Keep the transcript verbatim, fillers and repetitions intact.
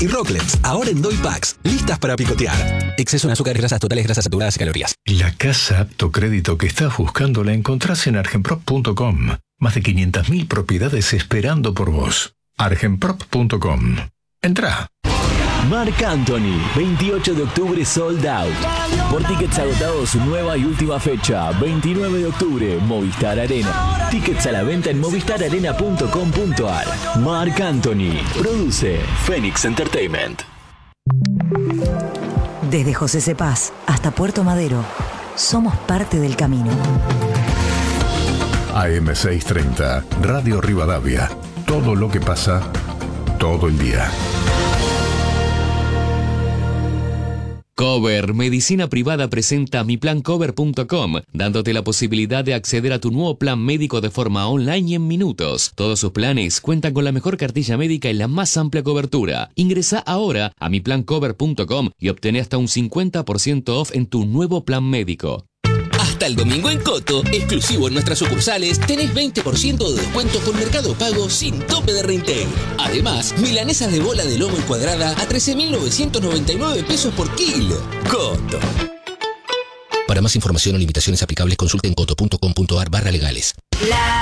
Y Rocklets, ahora en Doy Packs, listas para picotear. Exceso en azúcares, grasas totales, grasas saturadas y calorías. La casa apto crédito que estás buscando la encontrás en argenprop punto com. Más de quinientas mil propiedades esperando por vos. argenprop punto com. Entrá. Marc Anthony, veintiocho de octubre sold out. Por tickets agotados, su nueva y última fecha, veintinueve de octubre, Movistar Arena. Tickets a la venta en movistar arena punto com punto ar. Marc Anthony, produce Phoenix Entertainment. Desde José Cepaz hasta Puerto Madero, somos parte del camino. A M seiscientos treinta, Radio Rivadavia. Todo lo que pasa, todo el día. Cover, medicina privada, presenta mi plan cover punto com, dándote la posibilidad de acceder a tu nuevo plan médico de forma online y en minutos. Todos sus planes cuentan con la mejor cartilla médica y la más amplia cobertura. Ingresa ahora a mi plan cover punto com y obtén hasta un cincuenta por ciento off en tu nuevo plan médico. Hasta el domingo en Coto, exclusivo en nuestras sucursales, tenés veinte por ciento de descuento con Mercado Pago sin tope de reintegro. Además, milanesas de bola de lomo encuadrada a trece mil novecientos noventa y nueve pesos por kilo. Coto. Para más información o limitaciones aplicables, consulten coto punto com punto ar barra legales. La